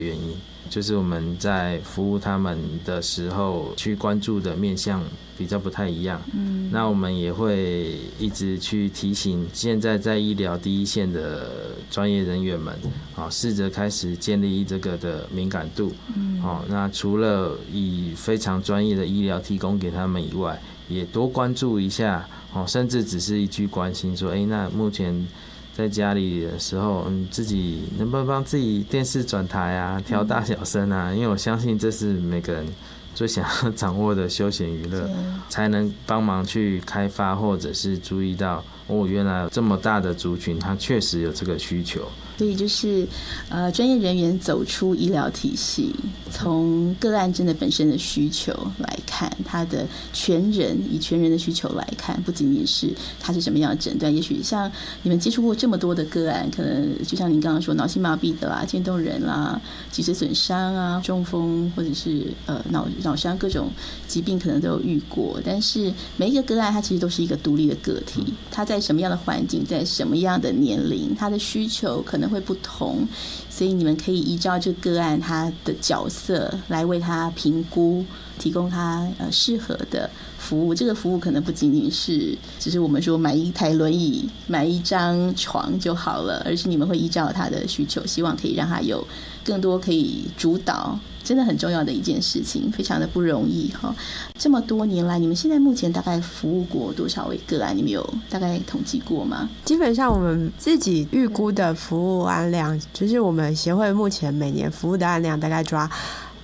原因，就是我们在服务他们的时候去关注的面向比较不太一样。那我们也会一直去提醒现在在医疗第一线的专业人员们，试着开始建立这个的敏感度。那除了以非常专业的医疗提供给他们以外，也多关注一下，甚至只是一句关心说，那目前在家里的时候，自己能不能帮自己电视转台啊，调大小声啊？因为我相信这是每个人最想要掌握的休闲娱乐，才能帮忙去开发，或者是注意到原来有这么大的族群，他确实有这个需求。 所以就是专业人员走出医疗体系，从个案真的本身的需求来看，他的以全人的需求来看，不仅仅是他是什么样的诊断。也许像你们接触过这么多的个案，可能就像您刚刚说脑性麻痹的啦、渐冻人啦、脊髓损伤啊、中风或者是脑伤，各种疾病可能都有遇过。但是每一个个案它其实都是一个独立的个体，他在什么样的环境，在什么样的年龄，他的需求可能会不同，所以你们可以依照这个案他的角色来为他评估，提供他适合的服务。这个服务可能不仅仅是只是我们说买一台轮椅、买一张床就好了，而是你们会依照他的需求，希望可以让他有更多可以主导，真的很重要的一件事情，非常的不容易哈。这么多年来，你们现在目前大概服务过多少位个案？你们有大概统计过吗？ 基本上我们自己预估的服务案量，就是我们协会目前每年服务的案量大概抓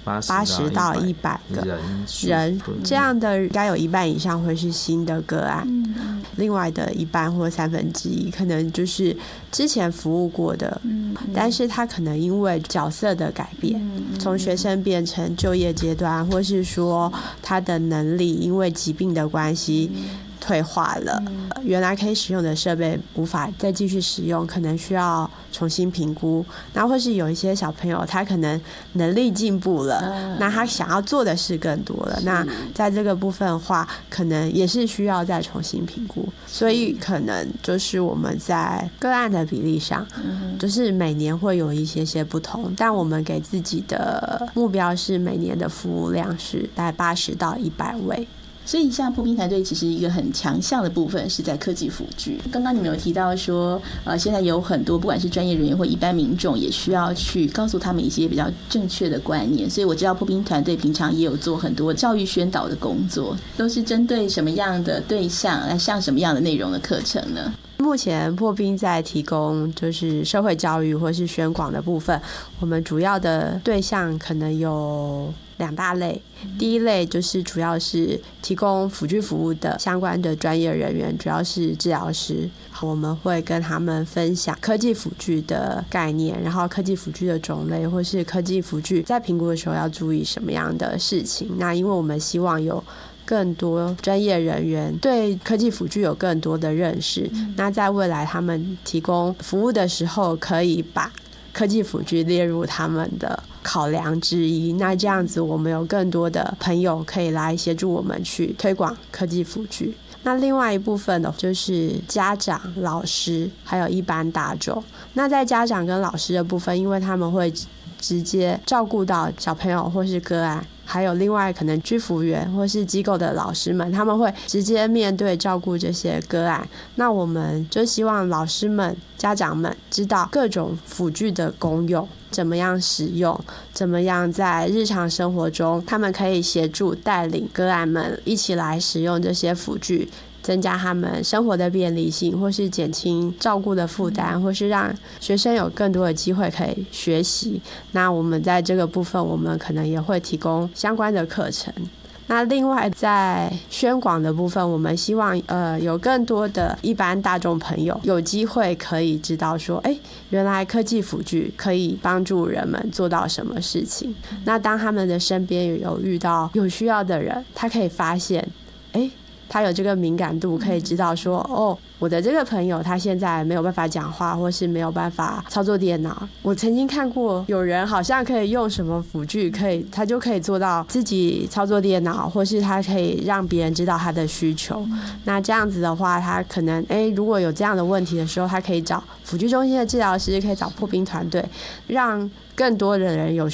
80到100个人，这样的应该有一半以上会是新的个案，另外的一半或1/3可能就是之前服务过的，但是他可能因为角色的改变，从学生变成就业阶段，或是说他的能力因为疾病的关系退化了，原来可以使用的设备无法再继续使用，可能需要重新评估。那或是有一些小朋友他可能能力进步了，那他想要做的事更多了，那在这个部分的话可能也是需要再重新评估。所以可能就是我们在个案的比例上，就是每年会有一些不同，但我们给自己的目标是每年的服务量是大概80到100位。 所以像破冰团队其实一个很强项的部分是在科技辅具。刚刚你们有提到说现在有很多不管是专业人员或一般民众也需要去告诉他们一些比较正确的观念，所以我知道破冰团队平常也有做很多教育宣导的工作，都是针对什么样的对象来上什么样的内容的课程呢？ 目前破冰在提供就是社会教育或是宣广的部分，我们主要的对象可能有2大类。第一类就是主要是提供辅具服务的相关的专业人员，主要是治疗师，我们会跟他们分享科技辅具的概念，然后科技辅具的种类，或是科技辅具在评估的时候要注意什么样的事情。那因为我们希望有更多专业人员对科技辅具有更多的认识，那在未来他们提供服务的时候可以把科技辅具列入他们的考量之一，那这样子我们有更多的朋友可以来协助我们去推广科技辅具。那另外一部分呢，就是家长、老师还有一般大众。那在家长跟老师的部分，因为他们会直接照顾到小朋友或是个案，还有另外可能居服员或是机构的老师们，他们会直接面对照顾这些个案。那我们就希望老师们、家长们知道各种辅具的功用，怎么样使用，怎么样在日常生活中他们可以协助带领个案们一起来使用这些辅具，增加他们生活的便利性，或是减轻照顾的负担，或是让学生有更多的机会可以学习。那我们在这个部分，我们可能也会提供相关的课程。那另外在宣广的部分，我们希望有更多的一般大众朋友有机会可以知道说，原来科技辅具可以帮助人们做到什么事情。那当他们的身边有遇到有需要的人，他可以发现他有这个敏感度，可以知道说我的这个朋友他现在没有办法讲话，或是没有办法操作电脑，我曾经看过有人好像可以用什么辅具，他就可以做到自己操作电脑，或是他可以让别人知道他的需求。那这样子的话，他可能如果有这样的问题的时候，他可以找辅具中心的治疗师，可以找破冰团队，让更多的人有